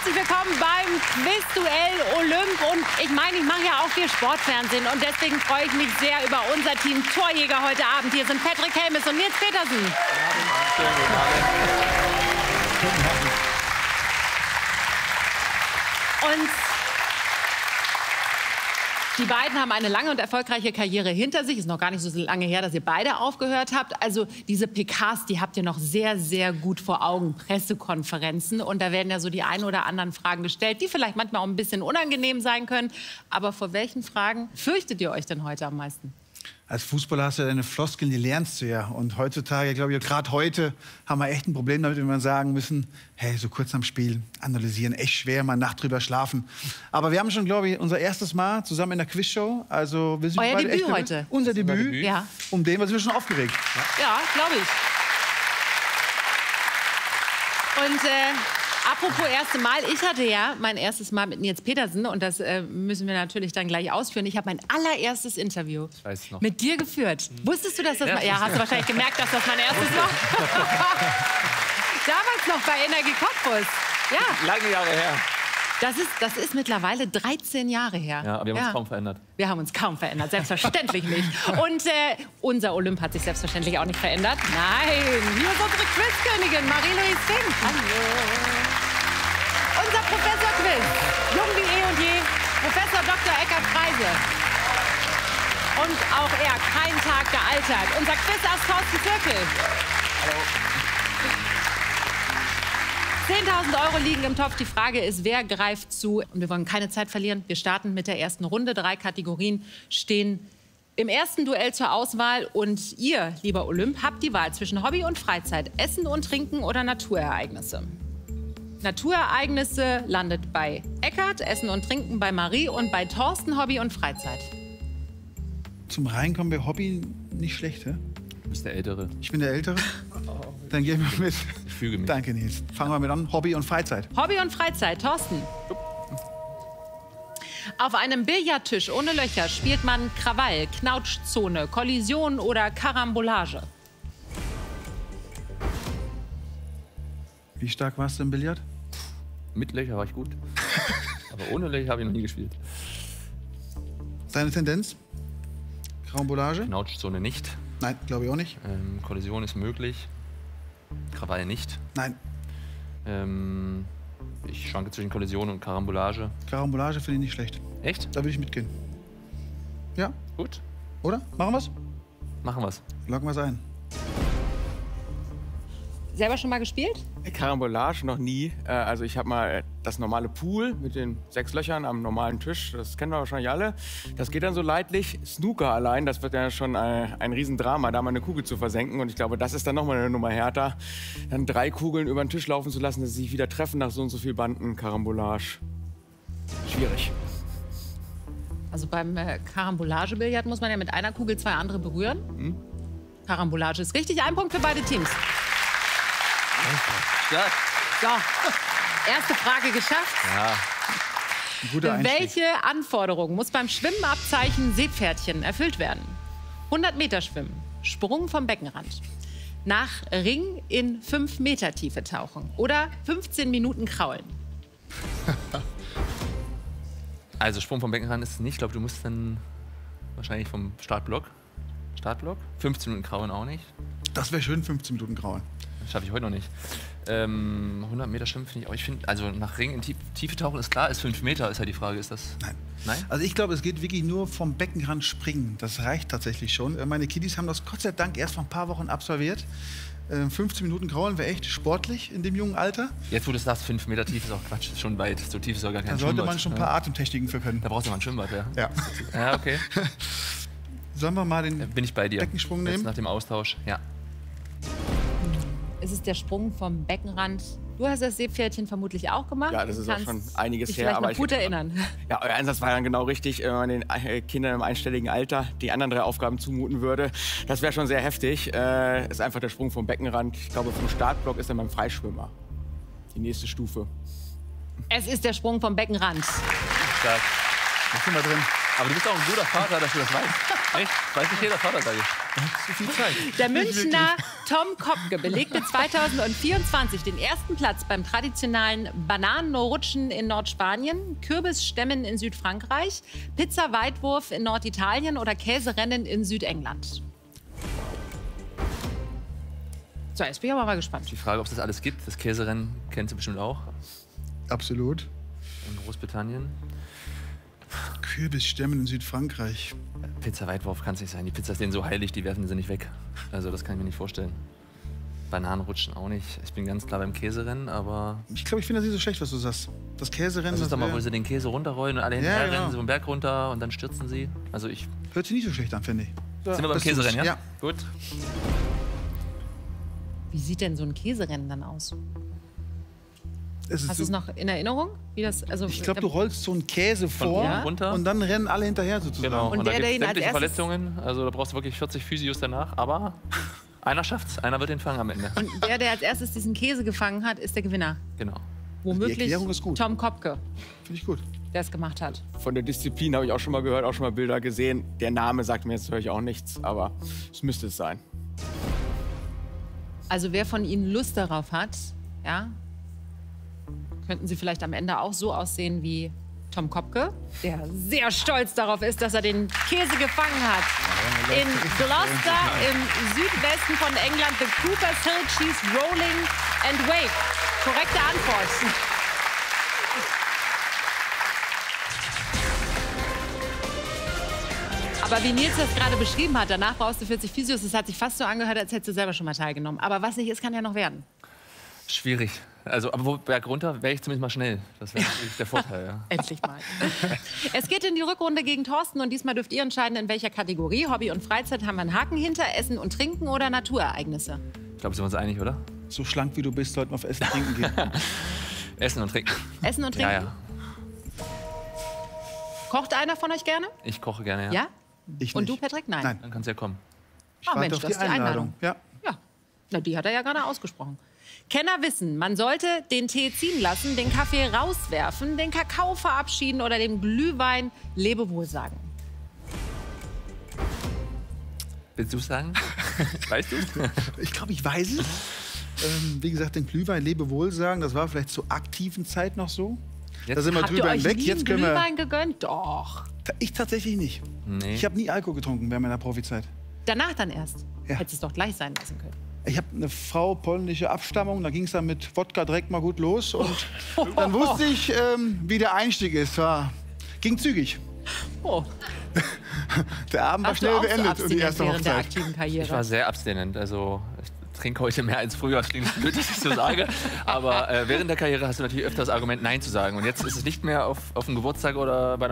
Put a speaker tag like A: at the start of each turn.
A: herzlich willkommen beim Quizduell Olymp. Und ich meine, ich mache ja auch viel Sportfernsehen. Und deswegen freue ich mich sehr über unser Team Torjäger heute Abend. Hier sind Patrick Helmes und Nils Petersen. Und die beiden haben eine lange und erfolgreiche Karriere hinter sich. Ist noch gar nicht so lange her, dass ihr beide aufgehört habt. Also diese PKs, die habt ihr noch sehr, sehr gut vor Augen. Pressekonferenzen. Und da werden ja so die ein oder anderen Fragen gestellt, die vielleicht manchmal auch ein bisschen unangenehm sein können. Aber vor welchen Fragen fürchtet ihr euch denn heute am meisten?
B: Als Fußballer hast du deine Floskeln, die lernst du ja. Und heutzutage, glaube ich, gerade heute haben wir echt ein Problem damit, wenn wir sagen müssen, hey, so kurz am Spiel analysieren, echt schwer, mal Nacht drüber schlafen. Aber wir haben schon, glaube ich, unser erstes Mal zusammen in der Quizshow. Also wir sind
A: Euer
B: beide
A: Debüt
B: echt
A: heute.
B: Unser Debüt.
A: Ja.
B: Um den, was wir schon aufgeregt.
A: Ja, glaube ich. Und apropos erste Mal, ich hatte ja mein erstes Mal mit Nils Petersen und das müssen wir natürlich dann gleich ausführen. Ich habe mein allererstes Interview mit dir geführt. Wusstest du, dass das... Ja, hast du wahrscheinlich gemerkt, dass das mein erstes war. Damals noch bei Energie Cottbus. Ja.
C: Lange Jahre her.
A: Das ist mittlerweile 13 Jahre her.
C: Ja, aber wir haben uns kaum verändert.
A: Wir haben uns kaum verändert, selbstverständlich nicht. Und unser Olymp hat sich selbstverständlich auch nicht verändert. Nein, hier ist unsere Quizkönigin Marie-Louise Fink. Hallo. Unser Professor Quiz, jung wie eh und je, Professor Dr. Eckhard Freise. Und auch er, kein Tag gealtert. Unser Quizass Thorsten Zirkel.
C: Hallo.
A: 10.000 € liegen im Topf. Die Frage ist, wer greift zu? Und wir wollen keine Zeit verlieren. Wir starten mit der ersten Runde. 3 Kategorien stehen im ersten Duell zur Auswahl. Und ihr, lieber Olymp, habt die Wahl zwischen Hobby und Freizeit, Essen und Trinken oder Naturereignisse. Naturereignisse landet bei Eckhard, Essen und Trinken bei Marie und bei Thorsten Hobby und Freizeit.
B: Zum Reinkommen wäre Hobby nicht schlecht, hä?
C: Du bist der Ältere.
B: Ich bin der Ältere. Dann gehen wir mit.
C: Ich füge mich.
B: Danke, Nils. Fangen wir mit an. Hobby und Freizeit.
A: Hobby und Freizeit. Thorsten. Auf einem Billardtisch ohne Löcher spielt man Krawall, Knautschzone, Kollision oder Karambolage.
B: Wie stark warst du im Billard?
C: Mit Löcher war ich gut. Aber ohne Löcher habe ich noch nie gespielt.
B: Deine Tendenz? Karambolage?
C: Knautschzone nicht.
B: Nein, glaube ich auch nicht.
C: Kollision ist möglich. Krawall nicht.
B: Nein.
C: Ich schwanke zwischen Kollision und Karambolage.
B: Karambolage finde ich nicht schlecht.
C: Echt?
B: Da würde ich mitgehen. Ja.
C: Gut.
B: Oder? Machen wir's?
C: Machen wir's.
B: Loggen wir's ein.
A: Selber schon mal gespielt?
D: Karambolage noch nie. Also ich habe mal das normale Pool mit den 6 Löchern am normalen Tisch. Das kennen wir wahrscheinlich alle. Das geht dann so leidlich. Snooker allein, das wird ja schon ein Riesendrama, da mal eine Kugel zu versenken. Und ich glaube, das ist dann nochmal eine Nummer härter. Dann 3 Kugeln über den Tisch laufen zu lassen, dass sie sich wieder treffen nach so und so viel Banden. Karambolage. Schwierig.
A: Also beim Karambolage-Billard muss man ja mit einer Kugel 2 andere berühren.
D: Mhm.
A: Karambolage ist richtig. 1 Punkt für beide Teams.
C: Stark.
A: So, erste Frage geschafft.
C: Ja.
B: Ein guter Einstieg.
A: Welche Anforderung muss beim Schwimmabzeichen Seepferdchen erfüllt werden? 100 Meter schwimmen, Sprung vom Beckenrand, nach Ring in 5 Meter Tiefe tauchen oder 15 Minuten kraulen.
C: Also Sprung vom Beckenrand ist es nicht. Ich glaube, du musst dann wahrscheinlich vom Startblock. 15 Minuten kraulen auch nicht.
B: Das wäre schön, 15 Minuten grauen.
C: Das schaffe ich heute noch nicht. 100 Meter schwimmen finde ich auch. Ich finde, also nach Ring in Tiefe tauchen ist klar, ist 5 Meter, ist ja die Frage, ist das?
B: Nein.
C: Nein?
B: Also ich glaube, es geht wirklich nur vom Beckenrand springen. Das reicht tatsächlich schon. Meine Kiddies haben das Gott sei Dank erst vor ein paar Wochen absolviert. 15 Minuten kraulen wäre echt sportlich in dem jungen Alter.
C: Jetzt, wo du sagst, 5 Meter tief ist auch Quatsch, ist schon weit. So tief ist auch gar kein
B: Da
C: Schwimmbad.
B: sollte man schon ein paar Atemtechniken für können.
C: Da brauchst du mal ein Schwimmbad, ja.
B: Ja.
C: Ja, okay.
B: Sollen wir mal den
C: Bin ich bei dir.
B: Beckensprung
C: Jetzt
B: nehmen?
C: nach dem Austausch, ja.
A: Es ist der Sprung vom Beckenrand. Du hast das Seepferdchen vermutlich auch gemacht.
D: Ja, das ist auch schon einiges
A: dich
D: her.
A: vielleicht
D: Aber
A: noch gut erinnern.
D: Ja, euer Einsatz war dann genau richtig, wenn man den Kindern im einstelligen Alter die anderen 3 Aufgaben zumuten würde. Das wäre schon sehr heftig. Ist einfach der Sprung vom Beckenrand. Ich glaube, vom Startblock ist dann beim Freischwimmer die nächste Stufe.
A: Es ist der Sprung vom Beckenrand.
C: Stark.
B: Da sind wir drin.
C: Aber du bist auch ein guter Vater, dass du das weißt. Echt? Weiß nicht jeder Vater, sage ich.
B: Zu viel Zeit.
A: Der Münchner Tom Kopke belegte 2024 den ersten Platz beim traditionellen Bananenrutschen in Nordspanien, Kürbisstämmen in Südfrankreich, Pizza-Weitwurf in Norditalien oder Käserennen in Südengland. So, jetzt bin ich aber mal gespannt.
C: Die Frage, ob es das alles gibt. Das Käserennen kennst du bestimmt auch.
B: Absolut.
C: In Großbritannien.
B: Kürbisstämmen in Südfrankreich.
C: Pizza-Weitwurf kann es nicht sein. Die Pizza ist denen so heilig, die werfen sie nicht weg. Also das kann ich mir nicht vorstellen. Bananenrutschen auch nicht. Ich bin ganz klar beim Käserennen, aber...
B: Ich glaube, ich finde das nicht so schlecht, was du sagst. Das Käserennen...
C: Das ist doch mal, wo
B: wär-
C: sie den Käse runterrollen und alle
B: Ja,
C: hinterher
B: genau.
C: rennen, so einen Berg runter und dann stürzen sie. Also ich...
B: Hört sich nicht so schlecht an, finde ich.
C: Sind wir beim
B: das
C: Käserennen, ja?
B: ja?
C: Gut.
A: Wie sieht denn so ein Käserennen dann aus?
B: Es ist
A: Hast du es
B: so,
A: noch in Erinnerung? Wie das, also,
B: ich glaube, du rollst so einen Käse vor
C: oben runter.
B: und dann rennen alle hinterher sozusagen.
C: Genau.
A: Und
C: Und,
A: der,
C: da
A: der
C: gibt
A: ihn
C: es
A: als
C: sämtliche
A: erstes-
C: Verletzungen. Also da brauchst du wirklich 40 Physios danach. Aber einer schafft's. Einer wird den fangen am Ende.
A: Und der als erstes diesen Käse gefangen hat, ist der Gewinner.
C: Genau.
A: Womöglich
B: Erklärung ist gut.
A: Tom Kopke,
B: Finde ich gut.
A: der es gemacht hat.
D: Von der Disziplin habe ich auch schon mal gehört, auch schon mal Bilder gesehen. Der Name sagt mir jetzt natürlich auch nichts, aber es müsste es sein.
A: Also wer von Ihnen Lust darauf hat, ja, könnten Sie vielleicht am Ende auch so aussehen wie Tom Kopke, der sehr stolz darauf ist, dass er den Käse gefangen hat. In Gloucester im Südwesten von England, the Cooper's Hill Cheese Rolling and Wake. Korrekte Antwort. Aber wie Nils das gerade beschrieben hat, danach brauchst du 40 Physios. Das hat sich fast so angehört, als hättest du selber schon mal teilgenommen. Aber was nicht ist, kann ja noch werden.
C: Schwierig. Also, aber wo Berg runter wäre ich zumindest mal schnell. Das wäre natürlich der Vorteil. Ja.
A: Endlich mal. Es geht in die Rückrunde gegen Thorsten und diesmal dürft ihr entscheiden, in welcher Kategorie. Hobby und Freizeit haben wir einen Haken hinter, Essen und Trinken oder Naturereignisse.
C: Ich glaube, sind wir uns einig, oder?
B: So schlank wie du bist, sollten wir auf Essen trinken gehen.
C: Essen und trinken.
A: Essen und Trinken?
C: Ja, ja.
A: Kocht einer von euch gerne?
C: Ich koche gerne, ja.
A: Ja?
B: Ich
A: Und du,
B: nicht.
A: Patrick? Nein.
B: Nein.
C: Dann kannst du ja kommen.
B: Ich
A: Oh,
B: warte
A: Mensch,
B: auf
A: das
B: die
A: ist die Einladung.
B: Einladung. Ja.
A: Ja. Na, die hat er ja gerade ausgesprochen. Kenner wissen, man sollte den Tee ziehen lassen, den Kaffee rauswerfen, den Kakao verabschieden oder dem Glühwein Lebewohl sagen.
C: Willst du es sagen? Weißt du?
B: Ich glaube, ich weiß es. Wie gesagt, den Glühwein Lebewohl sagen, das war vielleicht zur aktiven Zeit noch so.
C: Jetzt
B: Da sind wir
A: Habt ihr
B: drüber
A: euch
B: hinweg.
A: nie
B: Jetzt
A: einen
B: können wir.
A: Glühwein gegönnt? Doch.
B: Ich tatsächlich nicht.
C: Nee.
B: Ich habe nie Alkohol getrunken während meiner Profizeit.
A: Danach dann erst.
B: Ja.
A: Hättest es doch gleich sein lassen können.
B: Ich habe eine Frau polnische Abstammung, da ging es dann mit Wodka direkt mal gut los. Und dann wusste ich, wie der Einstieg ist. Ging zügig.
A: Oh.
B: Der Abend war
A: Warst du
B: schnell
A: auch so
B: beendet und die
A: abstinent
B: erste
A: während der
B: Hochzeit.
A: aktiven
C: Ich
A: Karriere?
C: war sehr abstinent. Also ich trinke heute mehr als früher. Das klingt blöd, dass ich so sage. Aber während der Karriere hast du natürlich öfter das Argument, Nein zu sagen. Und jetzt ist es nicht mehr auf dem Geburtstag oder bei